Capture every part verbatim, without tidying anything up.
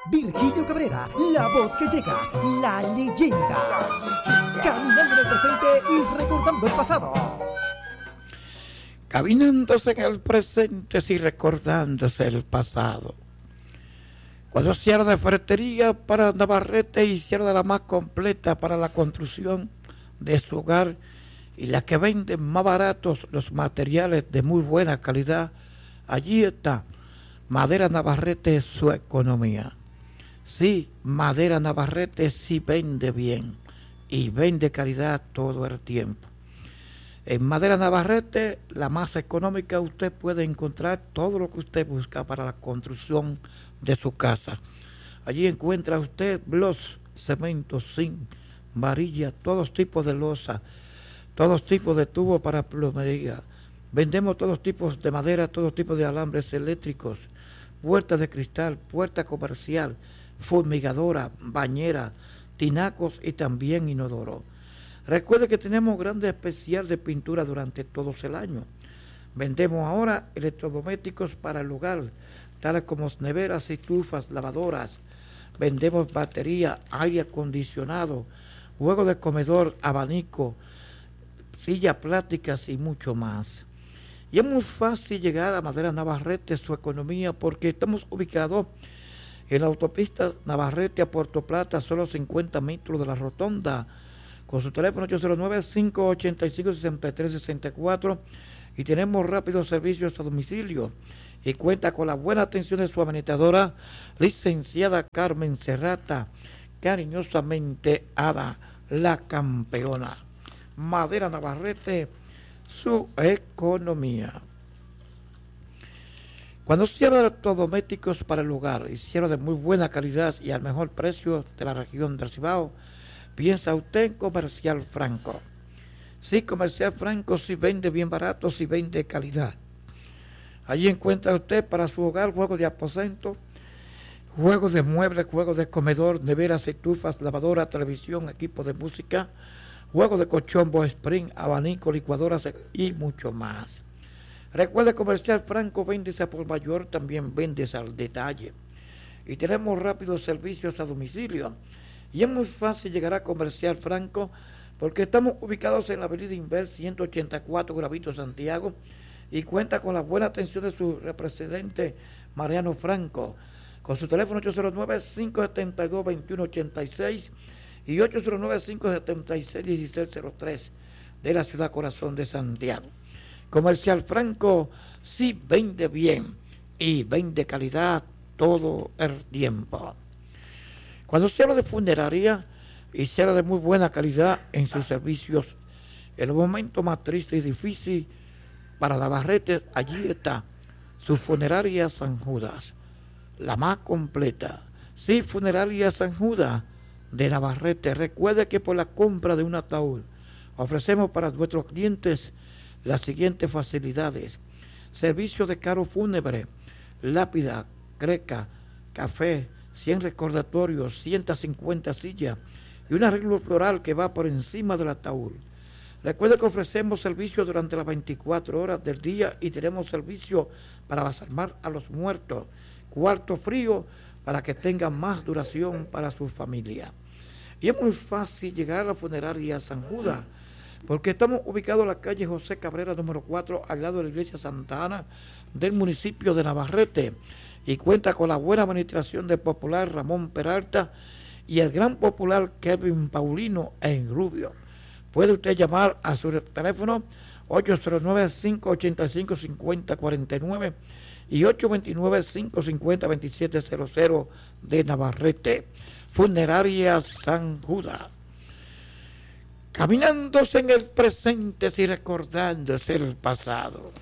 Virgilio Cabrera, la voz que llega, la leyenda. La leyenda. Caminando en el presente y recordando el pasado. Caminándose en el presente y recordándose el pasado. Cuando cierra de ferretería para Navarrete y cierra la más completa para la construcción de su hogar y la que venden más baratos los materiales de muy buena calidad, allí está Madera Navarrete, su economía. Sí, Madera Navarrete sí vende bien y vende calidad todo el tiempo. En Madera Navarrete, la más económica, usted puede encontrar todo lo que usted busca para la construcción de su casa. Allí encuentra usted blocs, cemento, zinc, varilla, todos tipos de losa, todos tipos de tubos para plomería. Vendemos todos tipos de madera, todos tipos de alambres eléctricos, puertas de cristal, puerta comercial, fumigadora, bañera, tinacos y también inodoro. Recuerde que tenemos grande especial de pintura durante todo el año. Vendemos ahora electrodomésticos para el hogar, tales como neveras, estufas, lavadoras. Vendemos batería, aire acondicionado, juegos de comedor, abanico, sillas plásticas y mucho más. Y es muy fácil llegar a Madera Navarrete, su economía, porque estamos ubicados en la autopista Navarrete a Puerto Plata, solo cincuenta metros de la rotonda, con su teléfono ocho cero nueve, cinco ocho cinco, seis tres seis cuatro, y tenemos rápidos servicios a domicilio y cuenta con la buena atención de su administradora, licenciada Carmen Serrata, cariñosamente Ada, la campeona. Madera Navarrete, su economía. Cuando cierra electrodomésticos para el hogar y cierra de muy buena calidad y al mejor precio de la región del Cibao, piensa usted en Comercial Franco. Sí, Comercial Franco sí vende bien barato, sí vende calidad. Allí encuentra usted para su hogar juegos de aposento, juegos de muebles, juegos de comedor, neveras, estufas, lavadora, televisión, equipo de música, juegos de colchón, spring, abanico, licuadoras y mucho más. Recuerde, Comercial Franco vende por mayor, también vende al detalle. Y tenemos rápidos servicios a domicilio. Y es muy fácil llegar a Comercial Franco porque estamos ubicados en la avenida Inver ciento ochenta y cuatro, Gravito, Santiago, y cuenta con la buena atención de su representante Mariano Franco, con su teléfono ocho cero nueve, cinco siete dos, dos uno ocho seis y ocho cero nueve, cinco siete seis, uno seis cero tres de la ciudad corazón de Santiago. Comercial Franco sí vende bien y vende calidad todo el tiempo. Cuando se habla de funeraria y se habla de muy buena calidad en sus servicios, el momento más triste y difícil para Navarrete, allí está su funeraria San Judas, la más completa. Sí, funeraria San Judas de Navarrete. Recuerde que por la compra de un ataúd ofrecemos para nuestros clientes las siguientes facilidades: servicio de carro fúnebre, lápida, greca, café, cien recordatorios, ciento cincuenta sillas y un arreglo floral que va por encima del ataúd. Recuerde que ofrecemos servicio durante las veinticuatro horas del día y tenemos servicio para balsamar a los muertos, cuarto frío para que tengan más duración para su familia. Y es muy fácil llegar a la funeraria San Judas, porque estamos ubicados en la calle José Cabrera número cuatro, al lado de la iglesia Santa Ana del municipio de Navarrete, y cuenta con la buena administración del popular Ramón Peralta y el gran popular Kevin Paulino en Rubio. Puede usted llamar a su teléfono ocho cero nueve, cinco ocho cinco, cinco cero cuatro nueve y ocho dos nueve, cinco cinco cero, dos siete cero cero de Navarrete. Funeraria San Judas. Caminándose en el presente y recordándose el pasado.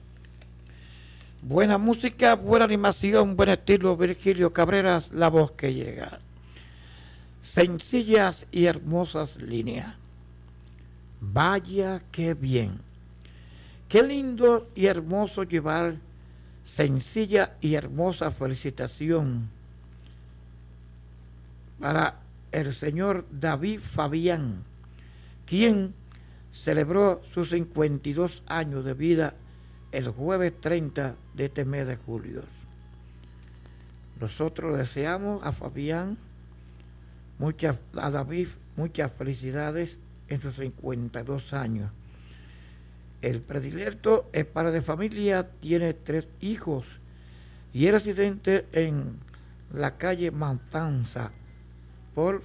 Buena música, buena animación, buen estilo. Virgilio Cabrera, la voz que llega. Sencillas y hermosas líneas. Vaya qué bien. Qué lindo y hermoso llevar sencilla y hermosa felicitación para el señor David Fabián, quien celebró sus cincuenta y dos años de vida el jueves treinta de este mes de julio. Nosotros deseamos a Fabián, muchas, a David, muchas felicidades en sus cincuenta y dos años. El predilecto es padre de familia, tiene tres hijos y es residente en la calle Matanza por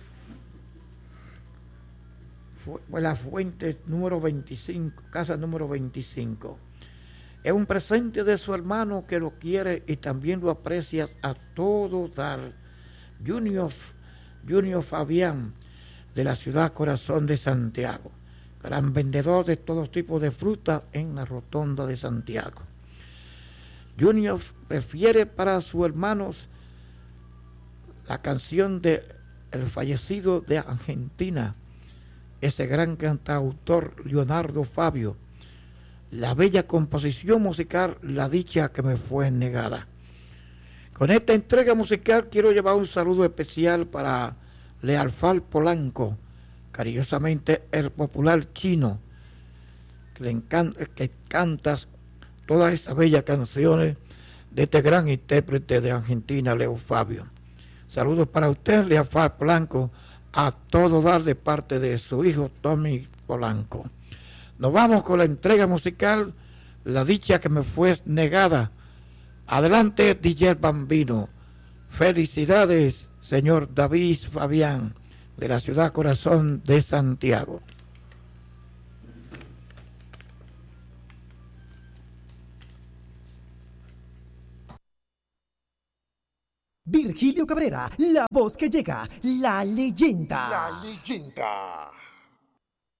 la fuente número veinticinco, casa número veinticinco. Es un presente de su hermano que lo quiere y también lo aprecia a todo dar. Junior, Junior Fabián, de la ciudad corazón de Santiago, gran vendedor de todo tipo de fruta en la rotonda de Santiago. Junior prefiere para sus hermanos la canción de el fallecido de Argentina, ese gran cantautor Leonardo Fabio, la bella composición musical La dicha que me fue negada. Con esta entrega musical quiero llevar un saludo especial para Lealfal Polanco, cariñosamente el popular chino, que le encanta, que cantas todas esas bellas canciones de este gran intérprete de Argentina, Leo Fabio. Saludos para usted, Lealfal Polanco, a todo dar de parte de su hijo Tommy Polanco. Nos vamos con la entrega musical La dicha que me fue negada. Adelante, D J Bambino. Felicidades, señor David Fabián, de la ciudad corazón de Santiago. Virgilio Cabrera, la voz que llega, la leyenda. La leyenda.